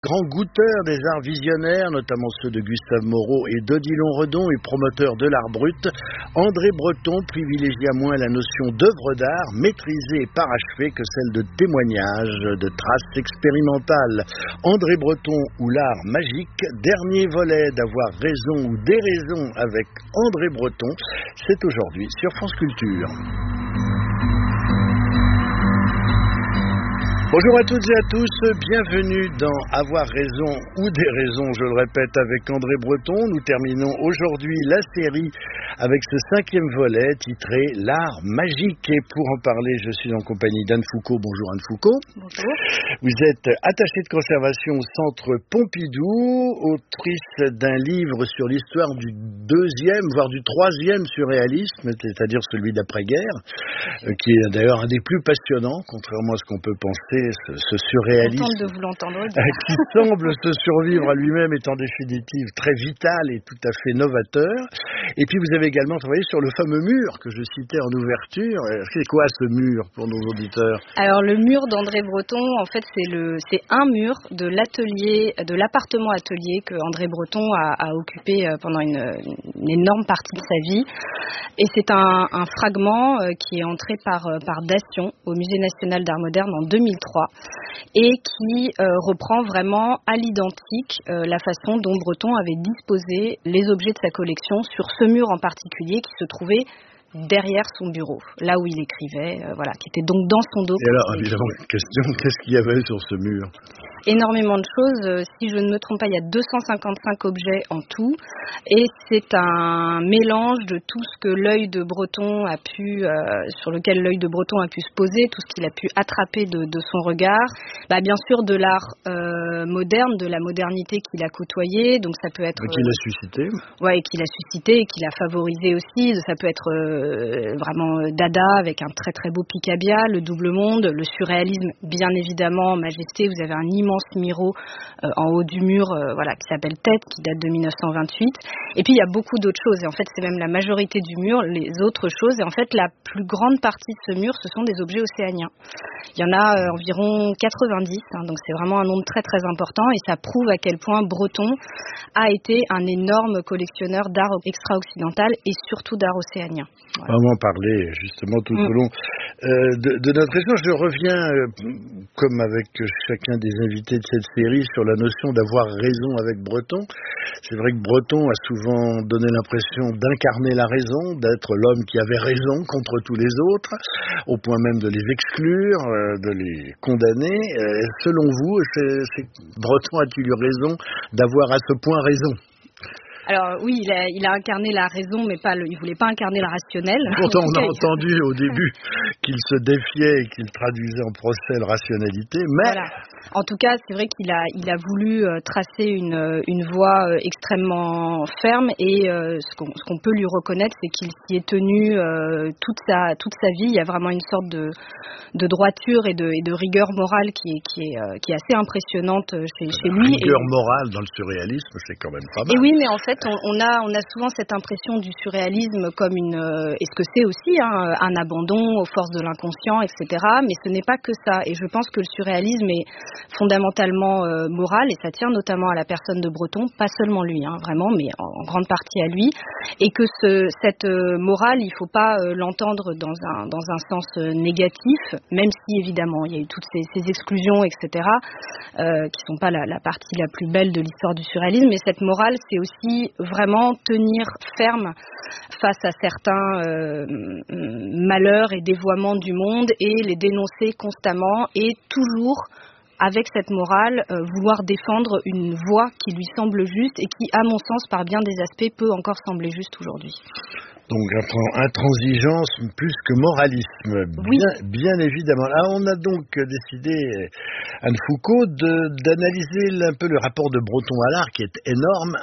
Grand goûteur des arts visionnaires, notamment ceux de Gustave Moreau et d'Odilon Redon, et promoteur de l'art brut, André Breton privilégie à moins la notion d'œuvre d'art maîtrisée et parachevée que celle de témoignage, de traces expérimentales. André Breton ou l'art magique, dernier volet d'Avoir raison ou déraison avec André Breton, c'est aujourd'hui sur France Culture. Bonjour à toutes et à tous, bienvenue dans Avoir raison ou des raisons, je le répète, avec André Breton. Nous terminons aujourd'hui la série avec ce 5e volet titré L'art magique. Et pour en parler, je suis en compagnie d'Anne Foucault. Bonjour Anne Foucault. Bonjour. Vous êtes attachée de conservation au Centre Pompidou, autrice d'un livre sur l'histoire du 2e, voire du 3e surréalisme, c'est-à-dire celui d'après-guerre, qui est d'ailleurs un des plus passionnants, contrairement à ce qu'on peut penser. Ce surréalisme contente de vous l'entendre qui semble se survivre à lui-même est en définitive très vital et tout à fait novateur. Et puis vous avez également travaillé sur le fameux mur que je citais en ouverture. C'est quoi ce mur pour nos auditeurs? Alors le mur d'André Breton, en fait c'est un mur de l'atelier, de l'appartement atelier que André Breton a occupé pendant une énorme partie de sa vie. Et c'est un fragment qui est entré par Dassion au Musée national d'art moderne en 2003 et qui reprend vraiment à l'identique la façon dont Breton avait disposé les objets de sa collection sur ce mur en particulier qui se trouvait derrière son bureau, là où il écrivait, qui était donc dans son dos. Et alors, évidemment, question, qu'est-ce qu'il y avait sur ce mur ? Énormément de choses. Si je ne me trompe pas, il y a 255 objets en tout. Et c'est un mélange de tout ce que l'œil de Breton a pu, sur lequel l'œil de Breton a pu se poser, tout ce qu'il a pu attraper de son regard. Bien sûr, de l'art moderne, de la modernité qu'il a côtoyé. Donc ça peut être... qu'il a suscité. Ouais, qu'il a suscité et qu'il a favorisé aussi. Ça peut être vraiment Dada avec un très très beau Picabia, le double monde, le surréalisme, bien évidemment, Majesté. Vous avez un immense Miro en haut du mur qui s'appelle Tête, qui date de 1928. Et puis il y a beaucoup d'autres choses, et en fait c'est même la majorité du mur, les autres choses, et en fait la plus grande partie de ce mur, ce sont des objets océaniens. Il y en a environ 90, donc c'est vraiment un nombre très très important, et ça prouve à quel point Breton a été un énorme collectionneur d'art extra-occidental et surtout d'art océanien. Voilà. On va en parler justement tout au long de notre échange. Je reviens, comme avec chacun des invités de cette série, sur la notion d'avoir raison avec Breton. C'est vrai que Breton a souvent donné l'impression d'incarner la raison, d'être l'homme qui avait raison contre tous les autres, au point même de les exclure, de les condamner. Selon vous, Breton a-t-il eu raison d'avoir à ce point raison ? Alors oui, il a incarné la raison, mais il voulait pas incarner la rationnelle. Pourtant, on a entendu au début qu'il se défiait et qu'il traduisait en procès la rationalité, mais... Voilà. En tout cas, c'est vrai qu'il a voulu tracer une voie extrêmement ferme et ce qu'on peut lui reconnaître, c'est qu'il s'y est tenu toute sa vie. Il y a vraiment une sorte de droiture et de rigueur morale qui est assez impressionnante chez lui. Rigueur morale dans le surréalisme, c'est quand même pas mal. Et oui, mais en fait, on a souvent cette impression du surréalisme comme et ce que c'est aussi, un abandon aux forces de l'inconscient, etc. Mais ce n'est pas que ça. Et je pense que le surréalisme est fondamentalement moral, et ça tient notamment à la personne de Breton, pas seulement lui, vraiment, mais en grande partie à lui, et que cette morale, il ne faut pas l'entendre dans un sens négatif, même si évidemment il y a eu toutes ces exclusions, etc., qui sont pas la partie la plus belle de l'histoire du surréalisme, mais cette morale, c'est aussi vraiment tenir ferme face à certains malheurs et dévoiements du monde et les dénoncer constamment et toujours avec cette morale, vouloir défendre une voie qui lui semble juste et qui, à mon sens, par bien des aspects, peut encore sembler juste aujourd'hui. Donc intransigeance plus que moralisme, oui. Bien évidemment. Là, on a donc décidé, Anne Foucault, d'analyser un peu le rapport de Breton à l'art, qui est énorme,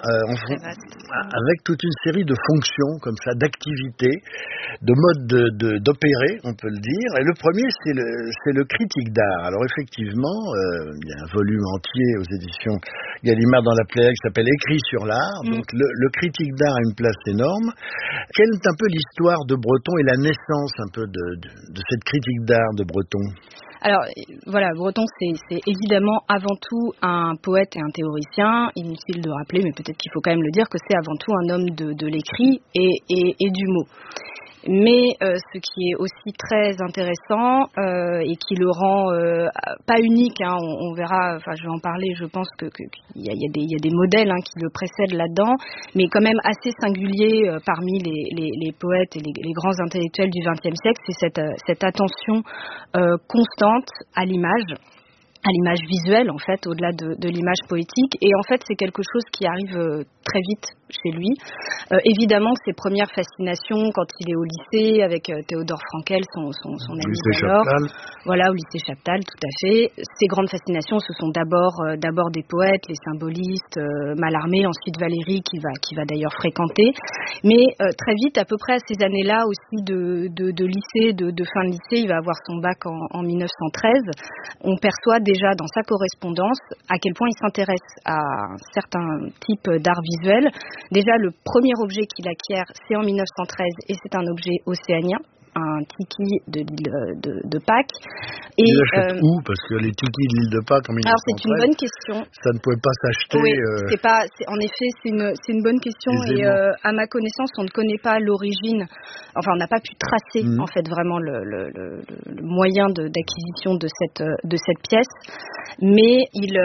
avec toute une série de fonctions, comme ça, d'activités, de modes d'opérer, on peut le dire. Et le premier, c'est le critique d'art. Alors effectivement, il y a un volume entier aux éditions Gallimard dans la Pléiade qui s'appelle Écrit sur l'art. Donc le critique d'art a une place énorme. Quelle est un peu l'histoire de Breton et la naissance un peu de cette critique d'art de Breton? Alors voilà, Breton c'est évidemment avant tout un poète et un théoricien. Inutile de rappeler, mais peut-être qu'il faut quand même le dire, que c'est avant tout un homme de l'écrit et du mot. Mais ce qui est aussi très intéressant et qui le rend pas unique, hein, on verra, enfin je vais en parler, je pense qu'il y a des modèles qui le précèdent là-dedans, mais quand même assez singulier parmi les poètes et les grands intellectuels du XXe siècle, c'est cette attention constante à l'image visuelle, en fait, au-delà de l'image poétique. Et en fait, c'est quelque chose qui arrive très vite chez lui. Évidemment, ses premières fascinations quand il est au lycée avec Théodore Frankel, son ami d'alors. Voilà, au lycée Chaptal, tout à fait. Ses grandes fascinations, ce sont d'abord des poètes, les symbolistes, Mallarmé, ensuite Valéry, qui va d'ailleurs fréquenter. Mais très vite, à peu près à ces années-là aussi de lycée, de fin de lycée, il va avoir son bac en 1913. On perçoit déjà dans sa correspondance à quel point il s'intéresse à un certain type d'art visuel. Déjà, le premier objet qu'il acquiert, c'est en 1913 et c'est un objet océanien, un tiki de l'île de Pâques. Et il l'achète où? Parce que les tikis de l'île de Pâques en 1913, alors c'est une bonne question. Ça ne pouvait pas s'acheter. Oui, en effet, c'est une bonne question et à ma connaissance, on ne connaît pas l'origine. Enfin, on n'a pas pu tracer en fait vraiment le moyen d'acquisition de cette pièce. Mais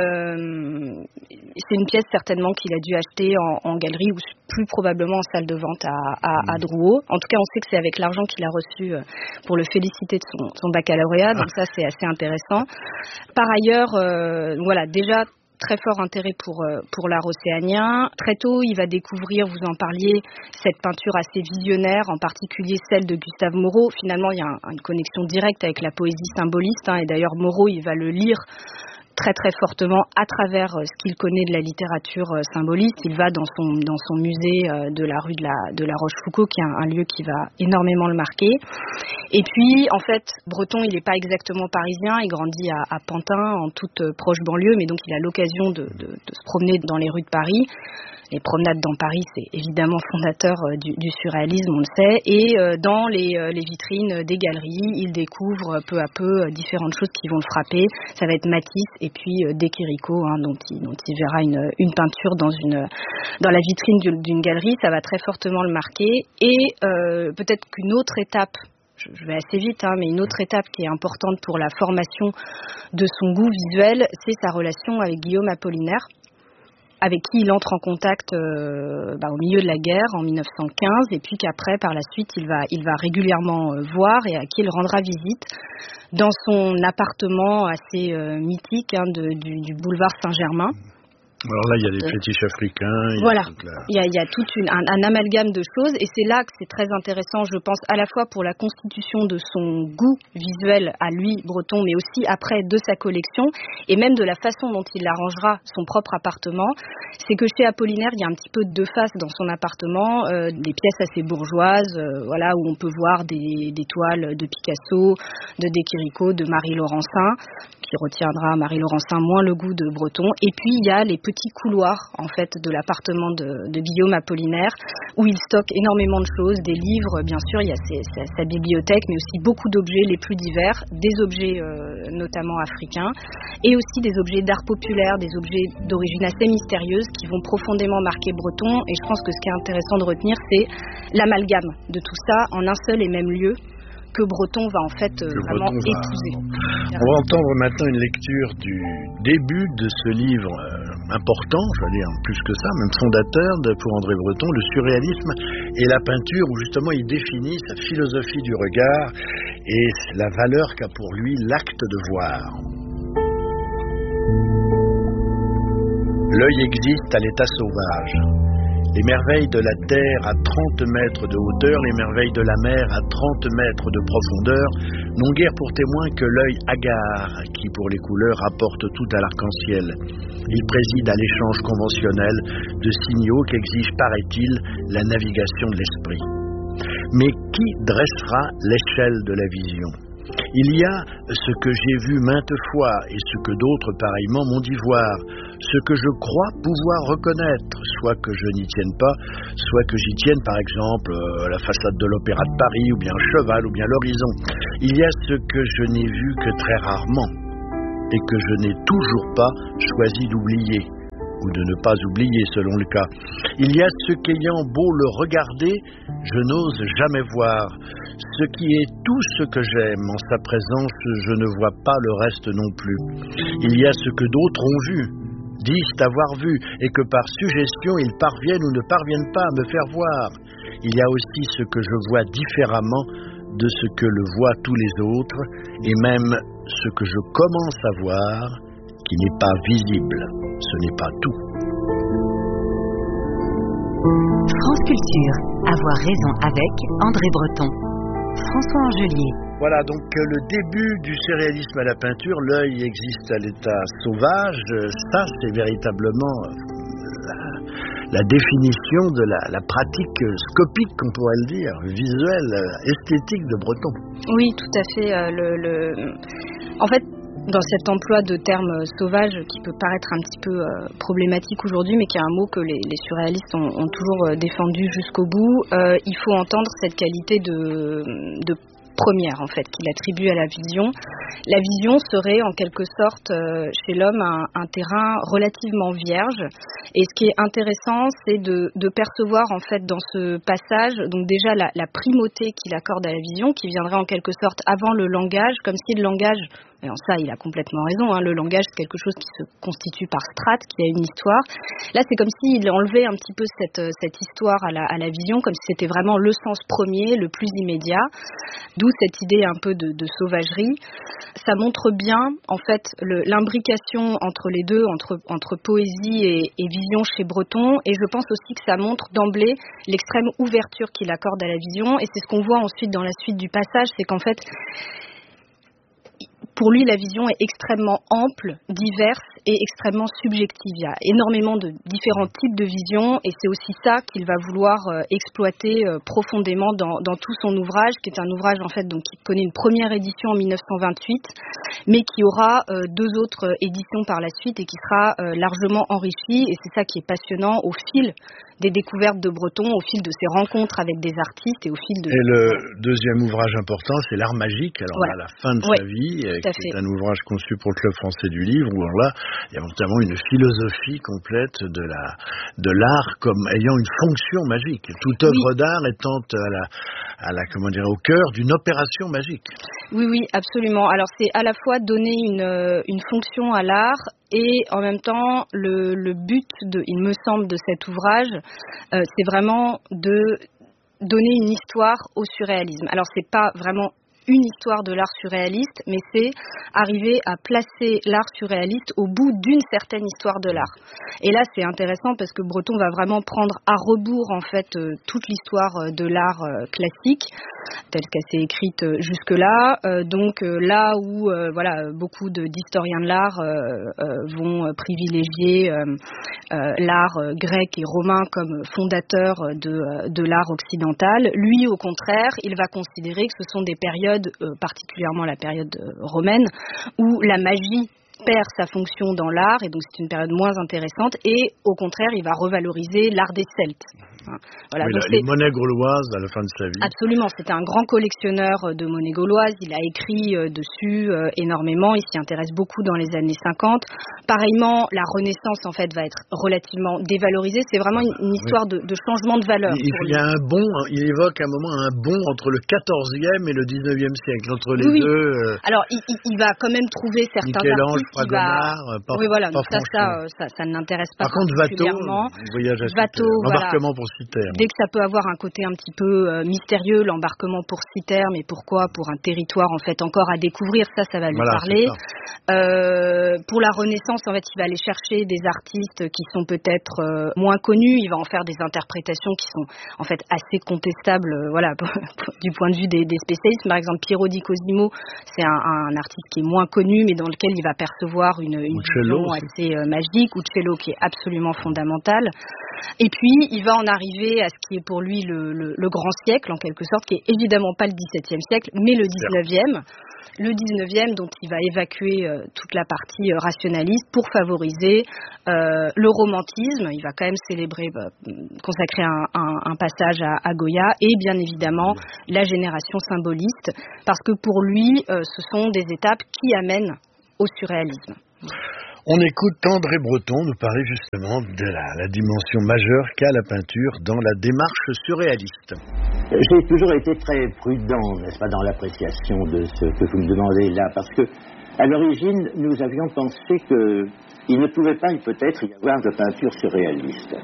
c'est une pièce certainement qu'il a dû acheter en galerie ou plus probablement en salle de vente à Drouot. En tout cas, on sait que c'est avec l'argent qu'il a reçu pour le féliciter de son baccalauréat. Donc ça, c'est assez intéressant. Par ailleurs, voilà, déjà très fort intérêt pour l'art océanien. Très tôt, il va découvrir, vous en parliez, cette peinture assez visionnaire, en particulier celle de Gustave Moreau. Finalement, il y a une connexion directe avec la poésie symboliste, et d'ailleurs Moreau, il va le lire très très fortement à travers ce qu'il connaît de la littérature symboliste. Il va dans son musée de la rue de la Rochefoucauld, qui est un lieu qui va énormément le marquer. Et puis, en fait, Breton, il n'est pas exactement parisien, il grandit à Pantin, en toute proche banlieue, mais donc il a l'occasion de se promener dans les rues de Paris. Les promenades dans Paris, c'est évidemment fondateur du surréalisme, on le sait. Et dans les vitrines des galeries, il découvre peu à peu différentes choses qui vont le frapper. Ça va être Matisse et puis De Chirico, dont il verra une peinture dans la vitrine d'une galerie. Ça va très fortement le marquer. Et peut-être qu'une autre étape, je vais assez vite, mais une autre étape qui est importante pour la formation de son goût visuel, c'est sa relation avec Guillaume Apollinaire, avec qui il entre en contact au milieu de la guerre en 1915, et puis qu'après, par la suite, il va régulièrement voir et à qui il rendra visite dans son appartement assez mythique du boulevard Saint-Germain. Alors là, il y a des fétiches africains. Voilà, il y a tout un amalgame de choses, et c'est là que c'est très intéressant, je pense, à la fois pour la constitution de son goût visuel à lui, Breton, mais aussi après de sa collection, et même de la façon dont il arrangera son propre appartement. C'est que chez Apollinaire, il y a un petit peu de deux faces dans son appartement, des pièces assez bourgeoises, où on peut voir des toiles de Picasso, de De Chirico, de Marie Laurencin, qui retiendra Marie Laurencin moins le goût de Breton. Et puis il y a les petits couloirs en fait de l'appartement de Guillaume Apollinaire, où il stocke énormément de choses, des livres, bien sûr, il y a sa bibliothèque, mais aussi beaucoup d'objets les plus divers, des objets notamment africains, et aussi des objets d'art populaire, des objets d'origine assez mystérieuse qui vont profondément marquer Breton. Et je pense que ce qui est intéressant de retenir, c'est l'amalgame de tout ça en un seul et même lieu, que Breton va en fait vraiment épouser. On va entendre maintenant une lecture du début de ce livre important, je vais dire plus que ça, même fondateur pour André Breton, le surréalisme et la peinture, où justement il définit sa philosophie du regard et la valeur qu'a pour lui l'acte de voir. L'œil existe à l'état sauvage. Les merveilles de la terre à 30 mètres de hauteur, les merveilles de la mer à 30 mètres de profondeur n'ont guère pour témoin que l'œil hagard qui, pour les couleurs, apporte tout à l'arc-en-ciel. Il préside à l'échange conventionnel de signaux qu'exige, paraît-il, la navigation de l'esprit. Mais qui dressera l'échelle de la vision ? Il y a ce que j'ai vu maintes fois et ce que d'autres pareillement m'ont dit voir, ce que je crois pouvoir reconnaître, soit que je n'y tienne pas, soit que j'y tienne, par exemple, la façade de l'Opéra de Paris, ou bien un cheval, ou bien l'horizon. Il y a ce que je n'ai vu que très rarement, et que je n'ai toujours pas choisi d'oublier, ou de ne pas oublier selon le cas. Il y a ce qu'ayant beau le regarder, je n'ose jamais voir. Ce qui est tout ce que j'aime, en sa présence, je ne vois pas le reste non plus. Il y a ce que d'autres ont vu, disent avoir vu, et que par suggestion ils parviennent ou ne parviennent pas à me faire voir. Il y a aussi ce que je vois différemment de ce que le voient tous les autres, et même ce que je commence à voir, qui n'est pas visible. Ce n'est pas tout. France Culture, avoir raison avec André Breton. François Angelier. Voilà donc le début du surréalisme à la peinture. L'œil existe à l'état sauvage. Ça, c'est véritablement la définition de la pratique scopique, on pourrait le dire, visuelle, esthétique de Breton. Oui, tout à fait. En fait, dans cet emploi de termes sauvages qui peut paraître un petit peu problématique aujourd'hui, mais qui est un mot que les surréalistes ont toujours défendu jusqu'au bout, il faut entendre cette qualité de première, en fait, qu'il attribue à la vision. La vision serait en quelque sorte chez l'homme un terrain relativement vierge. Et ce qui est intéressant, c'est de percevoir en fait dans ce passage, donc déjà la primauté qu'il accorde à la vision, qui viendrait en quelque sorte avant le langage, comme si le langage, et en ça il a complètement raison, le langage c'est quelque chose qui se constitue par strates, qui a une histoire. Là c'est comme s'il enlevait un petit peu cette histoire à la vision, comme si c'était vraiment le sens premier, le plus immédiat, d'où cette idée un peu de sauvagerie. Ça montre bien en fait l'imbrication entre les deux, entre poésie et vision chez Breton, et je pense aussi que ça montre d'emblée l'extrême ouverture qu'il accorde à la vision, et c'est ce qu'on voit ensuite dans la suite du passage, c'est qu'en fait pour lui, la vision est extrêmement ample, diverse et extrêmement subjective. Il y a énormément de différents types de visions, et c'est aussi ça qu'il va vouloir exploiter profondément dans tout son ouvrage, qui est un ouvrage en fait donc qui connaît une première édition en 1928, mais qui aura deux autres éditions par la suite et qui sera largement enrichi. Et c'est ça qui est passionnant au fil des découvertes de Breton, au fil de ses rencontres avec des artistes et au fil de... Et le deuxième ouvrage important, c'est L'Art magique. Alors voilà. À la fin de sa vie, c'est un ouvrage conçu pour le Club français du livre, où là, il y a notamment une philosophie complète de l'art comme ayant une fonction magique. Toute œuvre d'art étant au cœur d'une opération magique. Oui, absolument. Alors c'est à la fois donner une fonction à l'art, et en même temps, le but, il me semble, de cet ouvrage, c'est vraiment de donner une histoire au surréalisme. Alors, c'est pas vraiment une histoire de l'art surréaliste, mais c'est arriver à placer l'art surréaliste au bout d'une certaine histoire de l'art. Et là, c'est intéressant parce que Breton va vraiment prendre à rebours, en fait, toute l'histoire de l'art classique, telle qu'elle s'est écrite jusque-là. Donc là où beaucoup d'historiens de l'art vont privilégier l'art grec et romain comme fondateur de l'art occidental, lui, au contraire, il va considérer que ce sont des périodes, particulièrement la période romaine, où la magie perd sa fonction dans l'art, et donc c'est une période moins intéressante, et au contraire il va revaloriser l'art des Celtes. Voilà, oui, les monnaies gauloises à la fin de sa vie. Absolument, c'était un grand collectionneur de monnaies gauloises, il a écrit dessus énormément, il s'y intéresse beaucoup dans les années 50. Pareillement, la Renaissance en fait va être relativement dévalorisée, c'est vraiment une histoire de changement de valeur. Il évoque à un moment un bond entre le 14e et le 19e siècle, entre les deux. Alors il va quand même trouver certains artistes. Ça ne l'intéresse pas. Par contre, Watteau, l'embarquement pour Citerme. Dès que ça peut avoir un côté un petit peu mystérieux, l'embarquement pour Citerme, mais pourquoi ? Pour un territoire en fait encore à découvrir, ça va lui parler. Pour la Renaissance, en fait, il va aller chercher des artistes qui sont peut-être moins connus. Il va en faire des interprétations qui sont en fait assez contestables, du point de vue des spécialistes. Par exemple, Piero di Cosimo, c'est un artiste qui est moins connu, mais dans lequel il va percevoir une vision assez magique. Uccello, qui est absolument fondamental. Et puis, il va en arriver à ce qui est pour lui le grand siècle, en quelque sorte, qui est évidemment pas le XVIIe siècle, mais le XIXe. le 19e dont il va évacuer toute la partie rationaliste pour favoriser le romantisme. Il va quand même célébrer, consacrer un passage à Goya et bien évidemment la génération symboliste, parce que pour lui, ce sont des étapes qui amènent au surréalisme. On écoute André Breton nous parler justement de la dimension majeure qu'a la peinture dans la démarche surréaliste. J'ai toujours été très prudent, n'est-ce pas, dans l'appréciation de ce que vous me demandez là, parce que à l'origine, nous avions pensé qu'il ne pouvait pas peut-être y avoir de peinture surréaliste.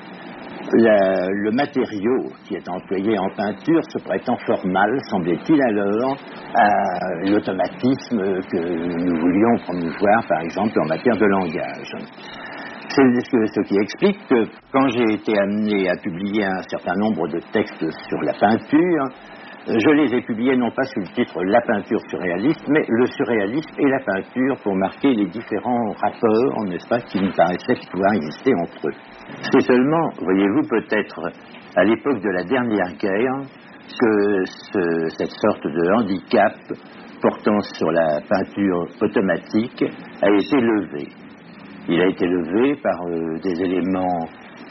Le matériau qui est employé en peinture se prétend fort mal, semblait-il alors, à l'automatisme que nous voulions promouvoir, par exemple, en matière de langage. C'est ce qui explique que quand j'ai été amené à publier un certain nombre de textes sur la peinture, je les ai publiés non pas sous le titre « La peinture surréaliste », mais « Le surréalisme et la peinture » pour marquer les différents rapports, n'est-ce pas, qui me paraissaient pouvoir exister entre eux. C'est seulement, voyez-vous, peut-être à l'époque de la dernière guerre que cette sorte de handicap portant sur la peinture automatique a été levé. Il a été levé par des éléments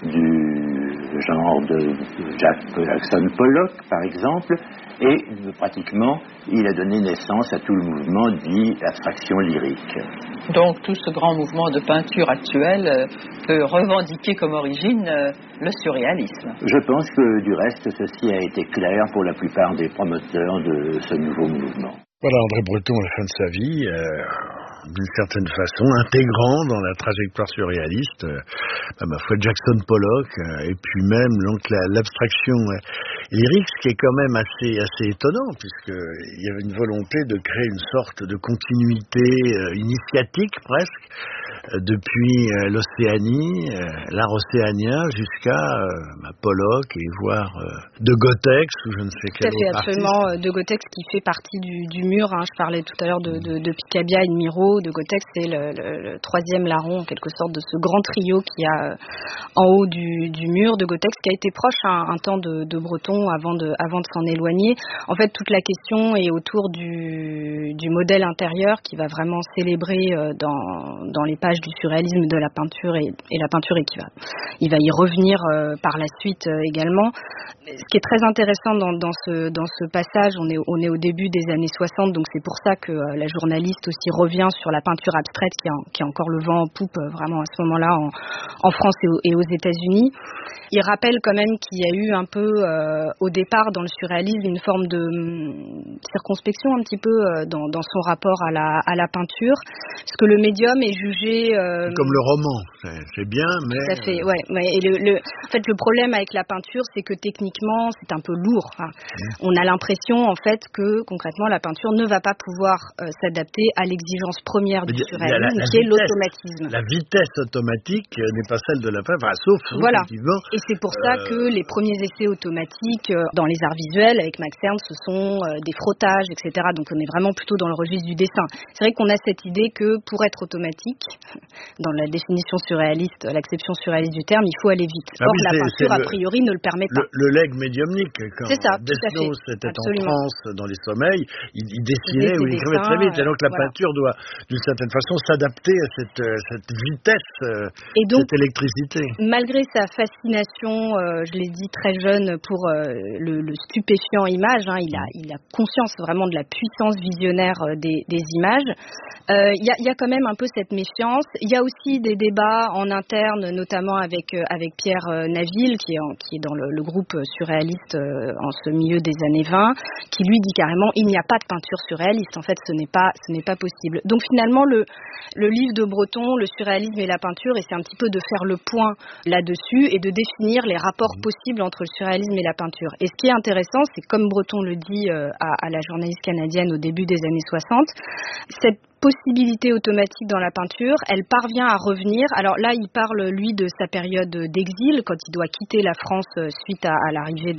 du genre de Jackson Pollock, par exemple, et pratiquement, il a donné naissance à tout le mouvement dit abstraction lyrique. Donc tout ce grand mouvement de peinture actuel peut revendiquer comme origine le surréalisme. Je pense que du reste, ceci a été clair pour la plupart des promoteurs de ce nouveau mouvement. Voilà André Breton à la fin de sa vie, d'une certaine façon, intégrant dans la trajectoire surréaliste, ma foi, Jackson Pollock, et puis même donc l'abstraction lyrique, ce qui est quand même assez étonnant, puisqu'il y avait une volonté de créer une sorte de continuité initiatique presque, depuis l'Océanie, l'art océanien, jusqu'à Pollock et voire de Gotex, ou je ne sais quel autre artiste. Absolument, de Gotex qui fait partie du mur. Je parlais tout à l'heure de Picabia et de Miro. De Gotex, c'est le troisième larron, en quelque sorte, de ce grand trio qu'il y a en haut du mur. De Gotex, qui a été proche un temps de Breton avant de s'en éloigner. En fait, toute la question est autour du modèle intérieur qui va vraiment célébrer dans les pages du surréalisme de la peinture et la peinture, et il va y revenir par la suite également. Ce qui est très intéressant dans ce passage, on est au début des années 60, donc c'est pour ça que la journaliste aussi revient sur la peinture abstraite qui a encore le vent en poupe vraiment à ce moment-là en France et aux États-Unis. Il rappelle quand même qu'il y a eu un peu au départ dans le surréalisme une forme de circonspection un petit peu dans son rapport à la peinture, parce que le médium est jugé comme le roman, c'est bien, mais tout à fait, ouais. Et en fait, le problème avec la peinture, c'est que techniquement, c'est un peu lourd. On a l'impression, en fait, que concrètement, la peinture ne va pas pouvoir s'adapter à l'exigence première du surréalisme, qui est l'automatisme. La vitesse automatique n'est pas celle de la peinture, sauf voilà. Effectivement. Et c'est pour ça que les premiers essais automatiques dans les arts visuels avec Max Ernst, ce sont des frottages, etc. Donc on est vraiment plutôt dans le registre du dessin. C'est vrai qu'on a cette idée que pour être automatique, dans la définition surréaliste, l'acception surréaliste du terme, il faut aller vite. Or, la peinture, a priori, ne le permet pas. Le legs médiumnique, quand Desnos était en transe dans les sommeils, il dessinait ou il écrivait très vite. Et donc la peinture doit, d'une certaine façon, s'adapter à cette vitesse, et donc, cette électricité. Malgré sa fascination, je l'ai dit très jeune, pour le stupéfiant image, il a conscience vraiment de la puissance visionnaire des images. Il y a quand même un peu cette méfiance. Il y a aussi des débats en interne, notamment avec Pierre Naville, qui est dans le groupe surréaliste en ce milieu des années 20, qui lui dit carrément il n'y a pas de peinture surréaliste. En fait, ce n'est pas possible. Donc finalement, le livre de Breton, le surréalisme et la peinture, et c'est un petit peu de faire le point là-dessus et de définir les rapports possibles entre le surréalisme et la peinture. Et ce qui est intéressant, c'est comme Breton le dit à la journaliste canadienne au début des années 60, cette possibilité automatique dans la peinture. Elle parvient à revenir. Alors là, il parle, lui, de sa période d'exil, quand il doit quitter la France suite à l'arrivée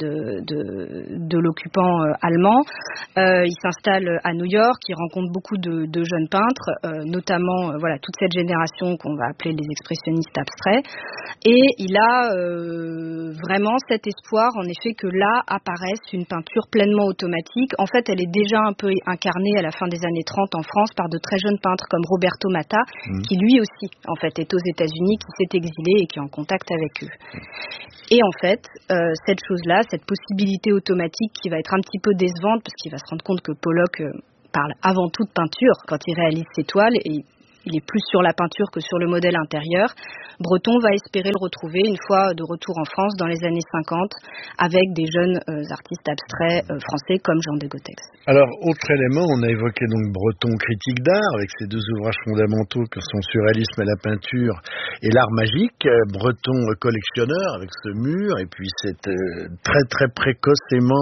de l'occupant allemand. Il s'installe à New York, il rencontre beaucoup de jeunes peintres, notamment toute cette génération qu'on va appeler les expressionnistes abstraits. Et il a vraiment cet espoir, en effet, que là apparaisse une peinture pleinement automatique. En fait, elle est déjà un peu incarnée à la fin des années 30 en France par de très jeunes peintres comme Roberto Matta, qui lui aussi, en fait, est aux États-Unis, qui s'est exilé et qui est en contact avec eux. Et en fait, cette chose-là, cette possibilité automatique qui va être un petit peu décevante, parce qu'il va se rendre compte que Pollock parle avant tout de peinture quand il réalise ses toiles, et il est plus sur la peinture que sur le modèle intérieur. Breton va espérer le retrouver une fois de retour en France dans les années 50 avec des jeunes artistes abstraits français comme Jean Degotex. Alors, autre élément, on a évoqué donc Breton critique d'art avec ses deux ouvrages fondamentaux que sont Surréalisme et la peinture et l'art magique. Breton collectionneur avec ce mur et puis cette très très précocement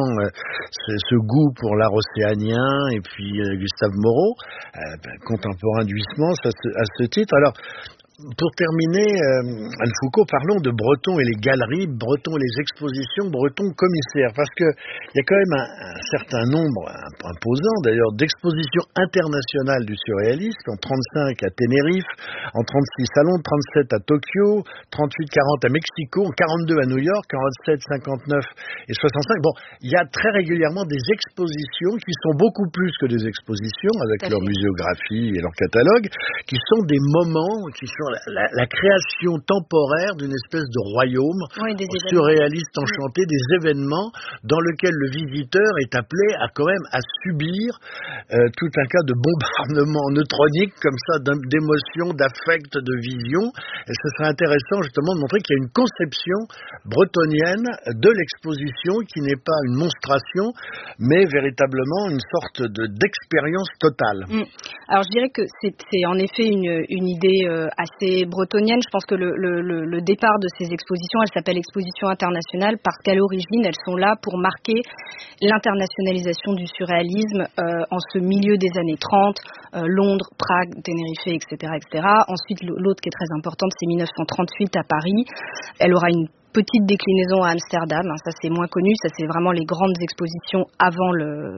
ce goût pour l'art océanien et puis Gustave Moreau, contemporain du Huysmans à ce titre. Alors, pour terminer, Anne Foucault, parlons de Breton et les galeries, Breton et les expositions, Breton commissaire, parce que il y a quand même un certain nombre, imposant d'ailleurs, d'expositions internationales du surréalisme, en 35 à Tenerife, en 36 à Londres, 37 à Tokyo, 38-40 à Mexico, en 42 à New York, 47, 59 et 65. Bon, il y a très régulièrement des expositions qui sont beaucoup plus que des expositions, avec leur muséographie et leur catalogue, qui sont des moments, qui sont la création temporaire d'une espèce de royaume surréaliste enchanté, des événements dans lesquels le visiteur est appelé à quand même à subir tout un cas de bombardement neutronique comme ça, d'émotions, d'affect, de vision. Et ce serait intéressant justement de montrer qu'il y a une conception bretonienne de l'exposition qui n'est pas une monstration, mais véritablement une sorte d'expérience totale. Alors je dirais que c'est en effet une idée assez bretonienne. Je pense que le départ de ces expositions, elles s'appellent expositions internationales parce qu'à l'origine, elles sont là pour marquer l'internationalisation du surréalisme en ce milieu des années 30, Londres, Prague, Tenerife, etc., etc. Ensuite, l'autre qui est très importante, c'est 1938 à Paris. Elle aura une petite déclinaison à Amsterdam, ça c'est moins connu, ça c'est vraiment les grandes expositions avant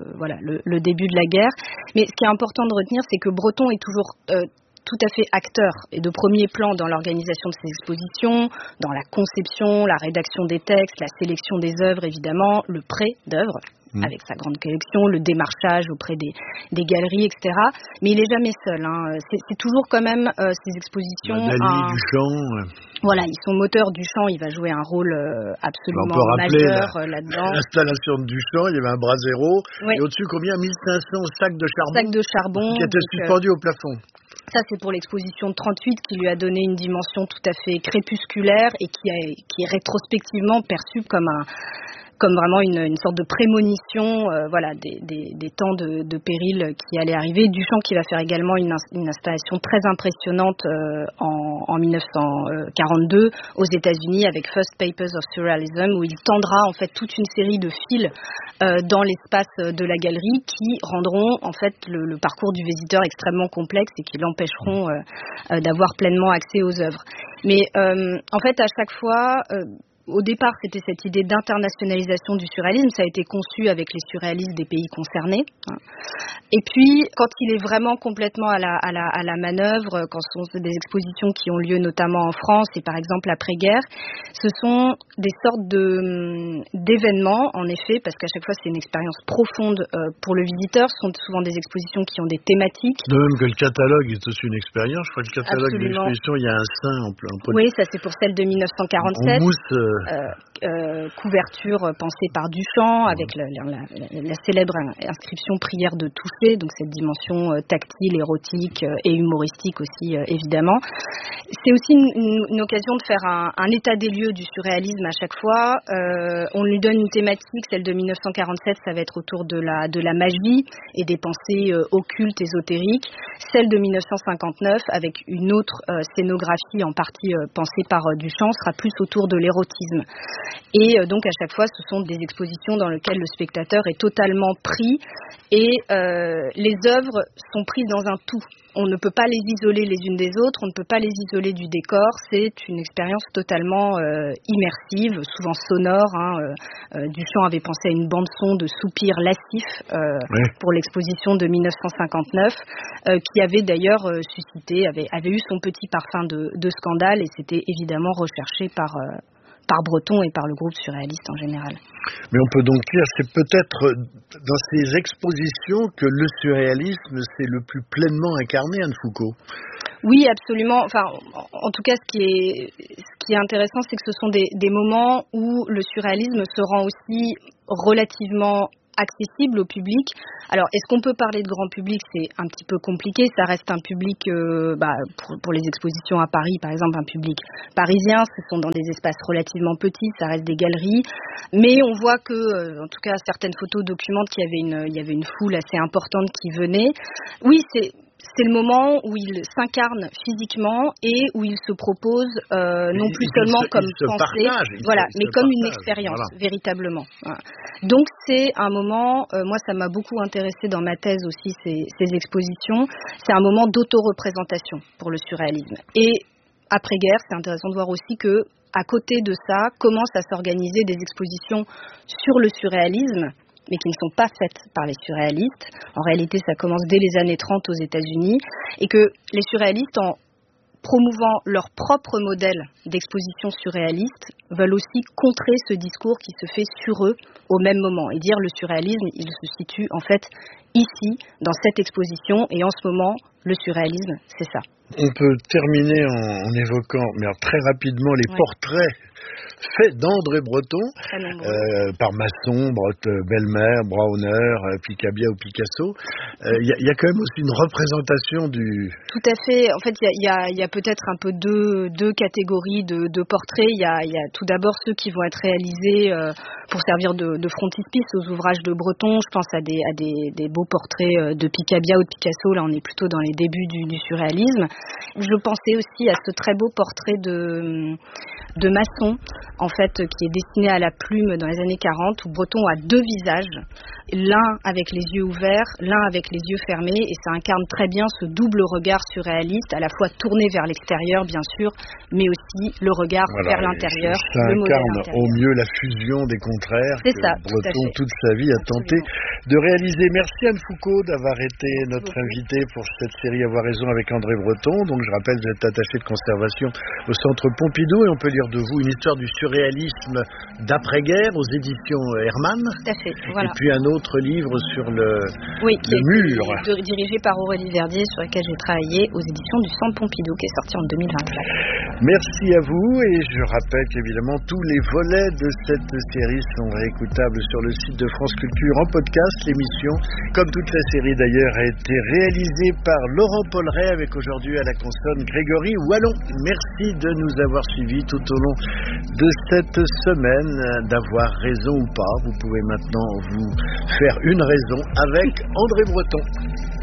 le début de la guerre. Mais ce qui est important de retenir, c'est que Breton est toujours tout à fait acteur et de premier plan dans l'organisation de ces expositions, dans la conception, la rédaction des textes, la sélection des œuvres évidemment, le prêt d'œuvres avec sa grande collection, le démarchage auprès des galeries, etc. Mais il est jamais seul. C'est toujours quand même ces expositions. Duchamp. Voilà, ils sont moteurs. Duchamp, il va jouer un rôle absolument majeur là-dedans. L'installation de Duchamp, il y avait un brasero et au-dessus combien 1500 sacs de charbon qui étaient suspendus au plafond. Ça, c'est pour l'exposition de 38 qui lui a donné une dimension tout à fait crépusculaire et qui est rétrospectivement perçue comme vraiment une sorte de prémonition des temps de péril qui allaient arriver. Duchamp qui va faire également une installation très impressionnante en 1942 aux États-Unis avec First Papers of Surrealism, où il tendra en fait toute une série de fils dans l'espace de la galerie qui rendront en fait le parcours du visiteur extrêmement complexe et qui l'empêcheront d'avoir pleinement accès aux œuvres. Mais en fait à chaque fois au départ, c'était cette idée d'internationalisation du surréalisme. Ça a été conçu avec les surréalistes des pays concernés. Et puis, quand il est vraiment complètement à la manœuvre, quand ce sont des expositions qui ont lieu notamment en France et par exemple après-guerre, ce sont des sortes d'événements, en effet, parce qu'à chaque fois, c'est une expérience profonde pour le visiteur. Ce sont souvent des expositions qui ont des thématiques. De même que le catalogue est aussi une expérience. Je crois que le catalogue de l'exposition, il y a un sein en plein. Oui, ça c'est pour celle de 1947. En mousse. Couverture pensée par Duchamp avec la célèbre inscription prière de toucher, donc cette dimension tactile, érotique et humoristique aussi évidemment. C'est aussi une occasion de faire un état des lieux du surréalisme à chaque fois. On lui donne une thématique, celle de 1947, ça va être autour de la magie et des pensées occultes, ésotériques. Celle de 1959, avec une autre scénographie en partie pensée par Duchamp, sera plus autour de l'érotisme. Et donc à chaque fois, ce sont des expositions dans lesquelles le spectateur est totalement pris et les œuvres sont prises dans un tout. On ne peut pas les isoler les unes des autres, on ne peut pas les isoler du décor. C'est une expérience totalement immersive, souvent sonore. Duchamp avait pensé à une bande-son de soupirs lascifs pour l'exposition de 1959, qui avait d'ailleurs suscité, avait eu son petit parfum de scandale, et c'était évidemment recherché par Breton et par le groupe surréaliste en général. Mais on peut donc dire, c'est peut-être dans ces expositions que le surréalisme s'est le plus pleinement incarné, Anne Foucauld. Oui, absolument. Enfin, en tout cas, ce qui est intéressant, c'est que ce sont des moments où le surréalisme se rend aussi relativement accessible au public. Alors, est-ce qu'on peut parler de grand public? C'est un petit peu compliqué. Ça reste un public, pour les expositions à Paris, par exemple, un public parisien. Ce sont dans des espaces relativement petits. Ça reste des galeries. Mais on voit que, en tout cas, certaines photos documentent qu'il y avait une foule assez importante qui venait. Oui, c'est le moment où il s'incarne physiquement et où il se propose non plus seulement comme pensée, mais comme une expérience, véritablement. Voilà. Donc c'est un moment, moi ça m'a beaucoup intéressé dans ma thèse aussi, ces expositions, c'est un moment d'auto-représentation pour le surréalisme. Et après-guerre, c'est intéressant de voir aussi que à côté de ça, commencent à s'organiser des expositions sur le surréalisme, mais qui ne sont pas faites par les surréalistes. En réalité, ça commence dès les années 30 aux États-Unis, et que les surréalistes, en promouvant leur propre modèle d'exposition surréaliste, veulent aussi contrer ce discours qui se fait sur eux au même moment, et dire le surréalisme, il se situe en fait ici, dans cette exposition, et en ce moment, le surréalisme, c'est ça. On peut terminer en évoquant, mais très rapidement, les portraits faits d'André Breton, par Masson, Belmer, Brauner, Picabia ou Picasso. Il y a quand même aussi une représentation du... Tout à fait. En fait, il y a peut-être un peu deux catégories de portraits. Il y a tout d'abord ceux qui vont être réalisés pour servir de frontispice aux ouvrages de Breton. Je pense à des beaux portraits de Picabia ou de Picasso. Là, on est plutôt dans les débuts du surréalisme. Je pensais aussi à ce très beau portrait de Masson, en fait, qui est dessiné à la plume dans les années 40, où Breton a deux visages, l'un avec les yeux ouverts, l'un avec les yeux fermés, et ça incarne très bien ce double regard surréaliste, à la fois tourné vers l'extérieur, bien sûr, mais aussi le regard vers l'intérieur. Ça incarne au mieux la fusion des contraires que Breton, toute sa vie, a tenté de réaliser. Merci Anne Foucauld d'avoir été notre invitée pour cette série Avoir raison avec André Breton. Donc je rappelle, vous êtes attachée de conservation au Centre Pompidou, et on peut lire de vous une histoire du surréalisme d'après-guerre aux éditions Hermann. Tout à fait, voilà. Et puis un autre livre sur le mur. Dirigé par Aurélie Verdier, sur lequel j'ai travaillé aux éditions du Centre Pompidou, qui est sorti en 2024. Merci à vous, et je rappelle qu'évidemment tous les volets de cette série sont réécoutables sur le site de France Culture en podcast. L'émission, comme toute la série d'ailleurs, a été réalisée par Laurent Polleret, avec aujourd'hui à la consonne Grégory Wallon. Merci de nous avoir suivis tout au long de cette semaine. D'avoir raison ou pas, vous pouvez maintenant vous faire une raison avec André Breton.